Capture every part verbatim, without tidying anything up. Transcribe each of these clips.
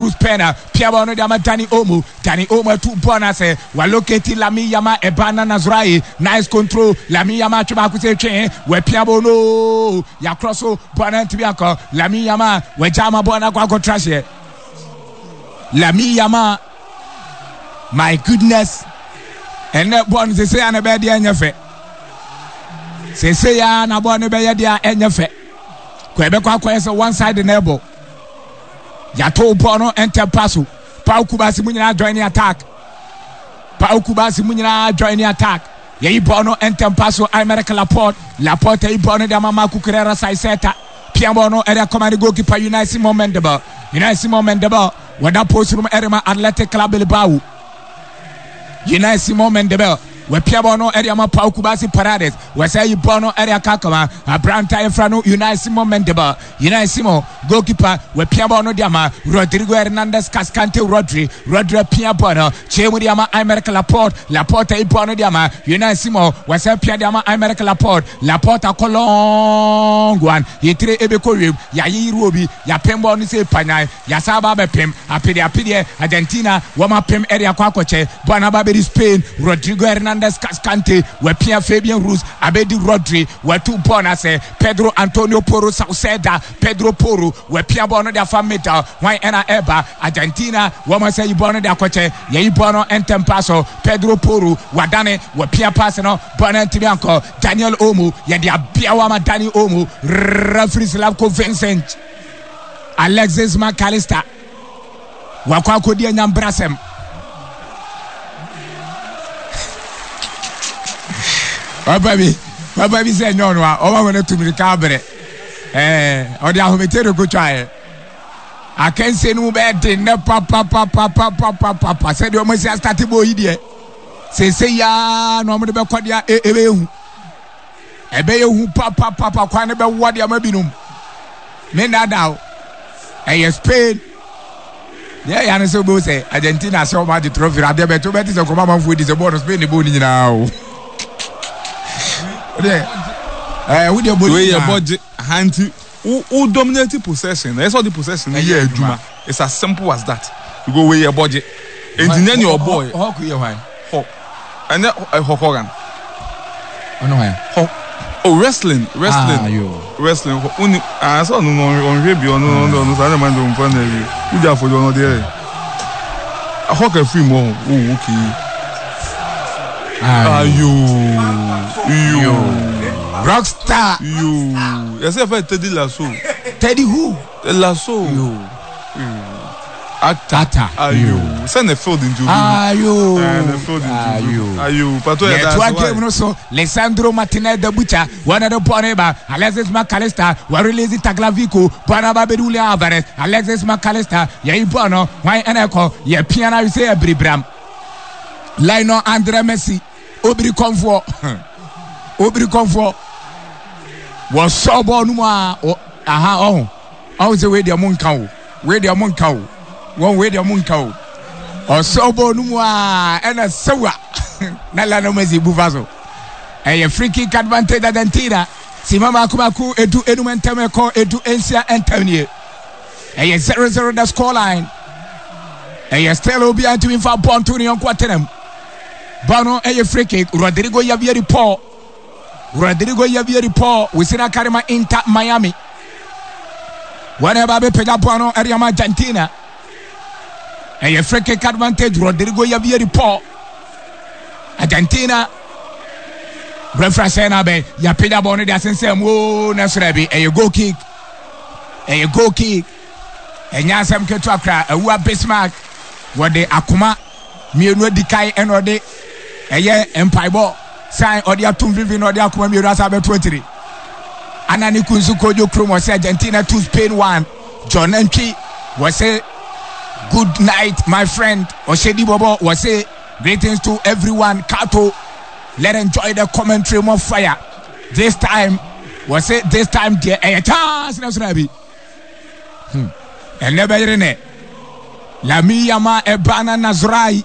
Spena, Piabono Dama Danny Omo, Danny Omo two bonase, while locating Lami Yama Ebana Nazrai, nice control, Lami Yama Chubaku chain, where Piabono, Yakroso, Bona Tibiako, Lami Yama, where Jama Bona Quaco Trash. Lami Yama, my goodness, and that one they say an abedi and your fe. Say say an abone beyadia and your fe. Quebeco quest one side the elbow. Yato Bono enter passo. Pau Kubasi Munina join the attack. Pau Kubasi Munina join the attack. Ye Bono enter passo. America Laporte. Laporte e Bono da Mama Cucurera Saiseta. Piabono era command goalkeeper United Momendable. United Momendable. When that post room Erema Athletic Club Bilbao. United Momendable. We Piabono area ma Pau Kubasi Parades. We say Bono area Kakama. A brand time frano United Momendable. United goalkeeper. We Piabono Diama. Rodrigo Hernandez Cascante Rodri. Rodri Piabono. Chemudiama America Laporte. Laporte e Bono Diama. United we say Piadiama America Laporte. Laporte a long one. Ye tre Ebekorium. Ya Yi Ruby. Ya Pembo ni se Panay. Ya Saba Bepem. A Pidi Apidi. Argentina. Wama Pem area Kwakoche. Bonababe Spain. Rodrigo Hernandez Cascante, we Pierre Fabian Ruz, Abedi Rodri, we two bonase, Pedro Antonio Porro Sauceda, Pedro Porro, we Pierre Bono da Famita, why Ena Eba, Argentina, woman say Bono da Coche, Ye Bono Entempaso, Pedro Porro, Wadane, we Pierre Passano, Bono Tibianco, Daniel Omu, Yadia Biawama Dani Omu, Referee Slavko Vincent, Alexis McAllister, Wakwako Dia Nyambrasem. Oh baby, my baby said no, no, I want to be cabaret. Eh, or the Almetero go try. I can't say no bad thing, no papa, papa, papa, papa, papa. Said you must have started boy idiot. Say, say, ya, no, I'm going to be a ebe. Ebe who papa, papa, quite about what you are maybe. Men are now. Eh, Spain. Yeah, and so both say Argentina so much the trophy. I bet two betters of Commander Food is a bonus Spain the bone now. Eh, with your budget, handy, who dominated possession. That's all the possession. Yeah, Juma. It's as simple as that. You go with your budget, and then your boy. How could you find? Oh, and then Hogan. Oh no, oh wrestling, wrestling, ah, you wrestling. Only I saw no on radio on no no no. I don't mind on panel. Who there for you no there? I hope a free more. Oh, okay. Ah, you, you, rockstar, you. Yes, I said Teddy Lasso. Teddy who? Lasso. You, actor. Are you? Send a field into. Are you? Are you? Are you? But yeah, to game no so. Lisandro Martinez the butcher. One of the Boneba. Alexis McAllister. We release Taglavico. Bonaba Bedule Alvarez. Alexis McAllister. Yeah, Bono. Why Eneko? Yeah, piano. You say a bribram. Lionel Andre Messi, Obri Comfort, Obri Comfort was so born. Aha, oh, I was away the moon cow, where the moon cow, one way the moon cow, or so born and a sour, Nalano Messi Buvazo, a free kick advantage Argentina, Simama Kumaku, Edu Eduman Temeko, Edu Encia Antonio, a zero zero the scoreline, a still will be anti for Pontuni on Quaterem. Bono a free kick. Rodrigo Javier Paul. Rodrigo Javier Paul. We see that Karima Inter Miami. Whenever we pick up Bono area Argentina. A free kick advantage. Rodrigo Javier Paul. Argentina. Reference Nabe. Yapida Bono da Sensem. Oh, Nasrebi. A goal kick. A goal kick. A Nyasam Ketuakra. A Wua Bismarck. What the Akuma. Mienu Dikai and Ode. Eye empire ball sign or the atum vivi no the akuma mi rasa be twenty-three anani kunzu kojo krom was Argentina two Spain one John Entry was say good night my friend Oshedi Bobo was say greetings to everyone Kato let enjoy the commentary more fire this time was say this time there a chance na sunabi hmm and never rene Lami Yama Ebana Nazrai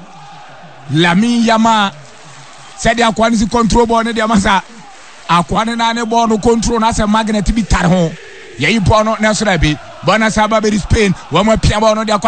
Lami Yama said the Aquanisi control ball in the Amasa. Aquanane ball no control as a magnet to be tar home. Ye bono Nasrabi, Bonasaba Spain, one more Piano de